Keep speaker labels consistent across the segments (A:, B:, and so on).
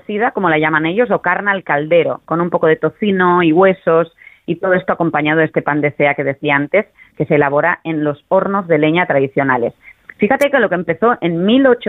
A: cocida, como la llaman ellos, o carne al caldero, con un poco de tocino y huesos, y todo esto acompañado de este pan de cea que decía antes, que se elabora en los hornos de leña tradicionales. Fíjate que lo que empezó en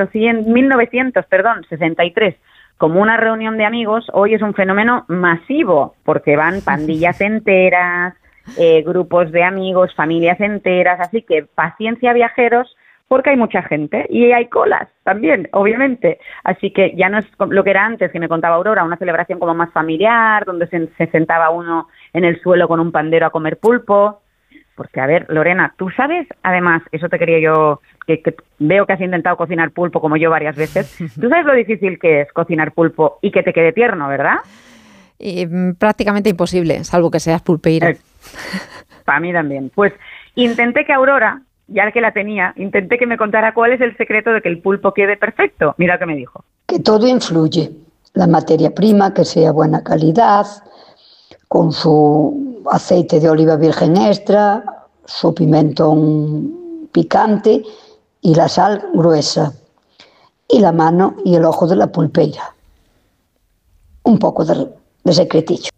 A: 1963 como una reunión de amigos, hoy es un fenómeno masivo, porque van pandillas enteras, grupos de amigos, familias enteras, así que paciencia, viajeros, porque hay mucha gente y hay colas también, obviamente. Así que ya no es lo que era antes, que me contaba Aurora, una celebración como más familiar, donde se sentaba uno en el suelo con un pandero a comer pulpo. Porque, a ver, Lorena, tú sabes, además, eso te quería yo, que veo que has intentado cocinar pulpo como yo varias veces, tú sabes lo difícil que es cocinar pulpo y que te quede tierno, ¿verdad?
B: Prácticamente imposible, salvo que seas pulpeira.
A: Para mí también. Pues intenté que Aurora, ya que la tenía, intenté que me contara cuál es el secreto de que el pulpo quede perfecto. Mira lo que me dijo.
C: Que todo influye. La materia prima, que sea buena calidad, con su aceite de oliva virgen extra, su pimentón picante y la sal gruesa, y la mano y el ojo de la pulpeira. Un poco de secretillo.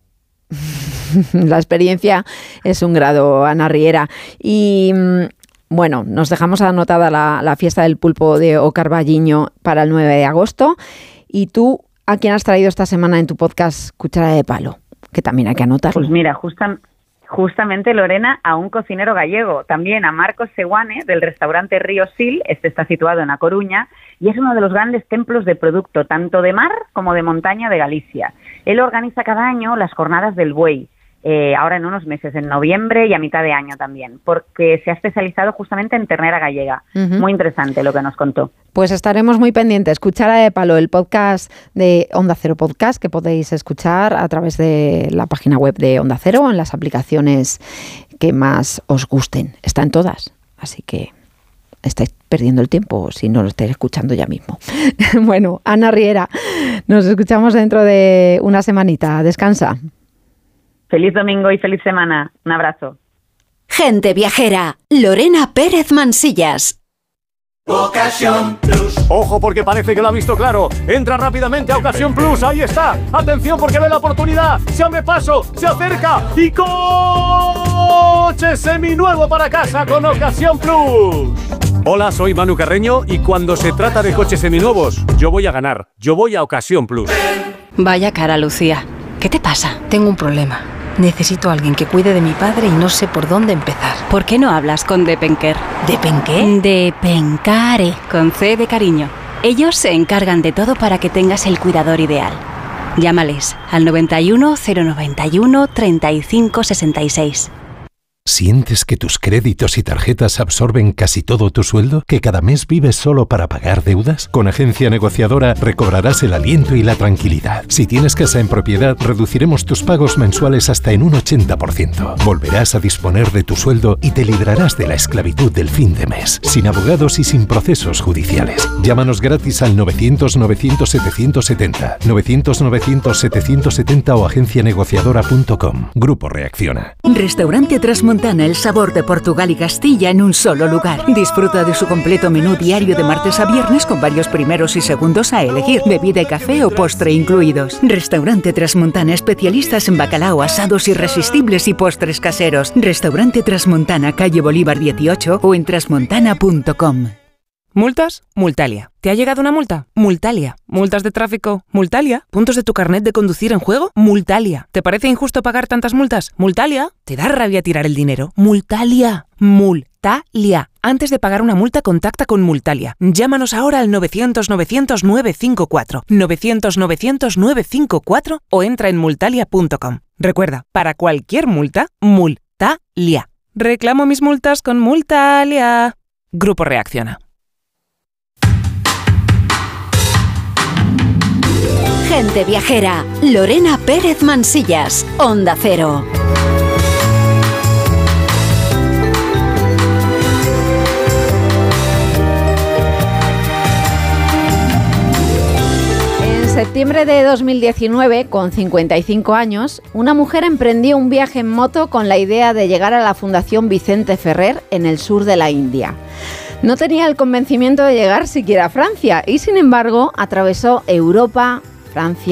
B: La experiencia es un grado, Ana Riera. Y bueno, nos dejamos anotada la fiesta del pulpo de O Carballiño para el 9 de agosto. Y tú, ¿a quién has traído esta semana en tu podcast Cuchara de Palo? Que también hay que anotarlo.
A: Pues mira, justamente, Lorena, a un cocinero gallego, también a Marcos Seguane, del restaurante Río Sil. Este está situado en A Coruña y es uno de los grandes templos de producto, tanto de mar como de montaña de Galicia. Él organiza cada año las jornadas del buey, ahora en unos meses, en noviembre y a mitad de año también, porque se ha especializado justamente en ternera gallega. Uh-huh. Muy interesante lo que nos contó.
B: Pues estaremos muy pendientes. Cuchara de Palo, el podcast de Onda Cero Podcast, que podéis escuchar a través de la página web de Onda Cero o en las aplicaciones que más os gusten. Está en todas, así que estáis perdiendo el tiempo si no lo estáis escuchando ya mismo. Bueno, Ana Riera, nos escuchamos dentro de una semanita. Descansa.
A: Feliz domingo y feliz semana. Un abrazo.
D: Gente viajera, Lorena Pérez Mansillas.
E: Ocasión Plus. Ojo, porque parece que lo ha visto claro. Entra rápidamente a Ocasión Plus. Ahí está. Atención, porque ve la oportunidad. Se abre paso, se acerca y coche seminuevo para casa con Ocasión Plus. Hola, soy Manu Carreño y cuando se trata de coches seminuevos, yo voy a ganar. Yo voy a Ocasión Plus.
F: Vaya cara, Lucía. ¿Qué te pasa? Tengo un problema. Necesito a alguien que cuide de mi padre y no sé por dónde empezar.
G: ¿Por qué no hablas con Depenker?
F: ¿Depenqué?
G: Depencare, con C de cariño. Ellos se encargan de todo para que tengas el cuidador ideal. Llámales al 91 091 35 66.
H: ¿Sientes que tus créditos y tarjetas absorben casi todo tu sueldo? ¿Que cada mes vives solo para pagar deudas? Con Agencia Negociadora recobrarás el aliento y la tranquilidad. Si tienes casa en propiedad, reduciremos tus pagos mensuales hasta en un 80%. Volverás a disponer de tu sueldo y te librarás de la esclavitud del fin de mes, sin abogados y sin procesos judiciales. Llámanos gratis al 900-900-770, 900-900-770 o agencianegociadora.com. Grupo Reacciona.
I: Restaurante Trasmontana, el sabor de Portugal y Castilla en un solo lugar. Disfruta de su completo menú diario de martes a viernes con varios primeros y segundos a elegir, bebida y café o postre incluidos. Restaurante Trasmontana, especialistas en bacalao, asados irresistibles y postres caseros. Restaurante Trasmontana, calle Bolívar 18 o en trasmontana.com.
J: ¿Multas? Multalia. ¿Te ha llegado una multa? Multalia. ¿Multas de tráfico? Multalia. ¿Puntos de tu carnet de conducir en juego? Multalia. ¿Te parece injusto pagar tantas multas? Multalia. ¿Te da rabia tirar el dinero? Multalia. Multalia. Antes de pagar una multa, contacta con Multalia. Llámanos ahora al 900-900-954, 900-900-954 o entra en multalia.com. Recuerda, para cualquier multa, Multalia. Reclamo mis multas con Multalia. Grupo Reacciona.
D: Gente viajera, Lorena Pérez Mansillas, Onda Cero.
B: En septiembre de 2019, con 55 años, una mujer emprendió un viaje en moto con la idea de llegar a la Fundación Vicente Ferrer en el sur de la India. No tenía el convencimiento de llegar siquiera a Francia y, sin embargo, atravesó Europa, Francia,